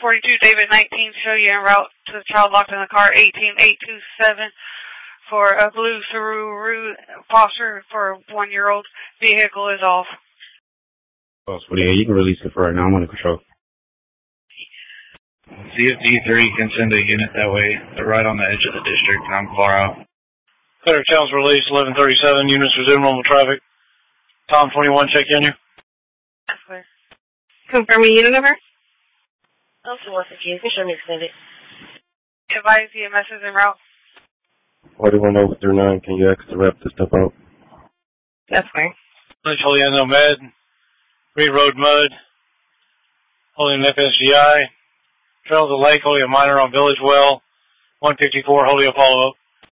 42 David 19, show you en route to the child locked in the car, 18827 for a blue Subaru Foster for a 1-year-old. Vehicle is off. Oh, so yeah, you can release it for right now. I'm under control. See if D3 can send a unit that way. They're right on the edge of the district, and I'm far out. Clear channels released, 1137. Units resume normal traffic. Tom 21, check in you. That's clear. Confirm your unit number. Also, once again, show me extended. Advise EMS is en route. 4109, can you ask the rep to step out? That's fine. Holy Unknown Med, Reed Road Mud, holding an FSGI, Trails of Lake, holding a minor on Village Well, 154, holding a follow-up.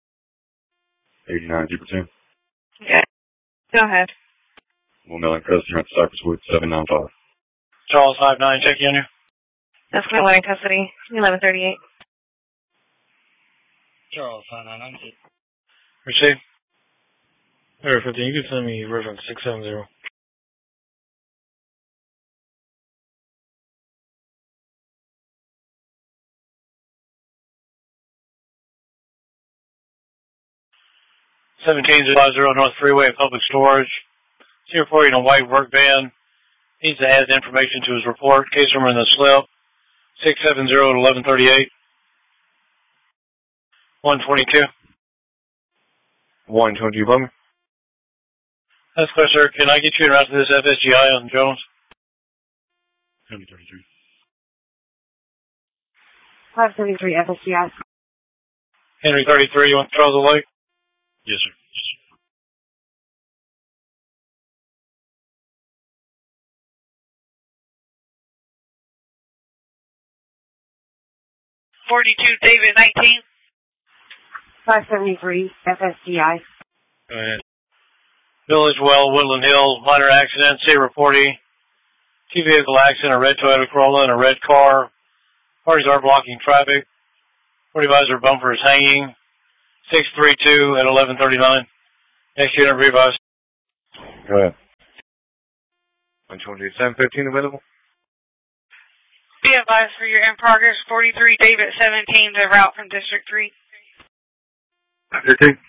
89, Jeeper 10. Okay. Go ahead. 1 million President, Cypress Wood, 795. Charles 59, check in you. That's my one in custody, 1138. Charles 599. Receive. Area 15, you can send me reference 670. North Freeway at Public Storage. See reporting a white work van. Needs to add information to his report. Case number in the slip. 670-1138. 122. 122, Bummer. That's clear, sir. Can I get you around to this FSGI on Jones? 733. 573 FSGI. Henry 33, you want Charles of Lake? Yes, sir. 42 David 19. 573 FSGI. Go ahead. Village Well, Woodland Hills, minor accident, C reporting. Two-vehicle accident, a red Toyota Corolla and a red car. Parties are blocking traffic. 40 visor bumper is hanging. 632 at 1139. Next unit, revise. Go ahead. 120, 715 available? Be advised for your in progress, 43 David 17, de route from District 3. 15.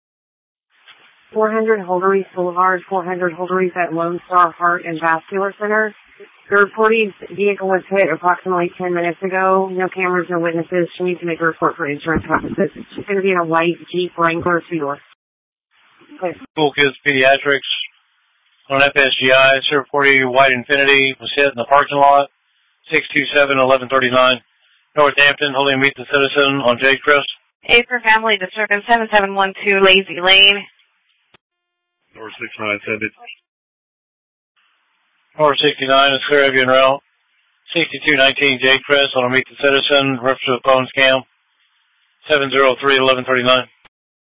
400 Holderies Boulevard, 400 Holderies at Lone Star Heart and Vascular Center. The reported vehicle was hit approximately 10 minutes ago. No cameras, no witnesses. She needs to make a report for insurance purposes. She's going to be in a white Jeep Wrangler 2-door. School Kids Pediatrics on FSGI. Sir 40 White Infinity was hit in the parking lot. 627-1139. Northampton, holding Meet the Citizen on J. Crest. A for Family Disturbance 7712 Lazy Lane. North 6970. North 69 is clear of you en route. 6219 J. Crest on a Meet the Citizen. Rupture of the phone scam. 703-1139.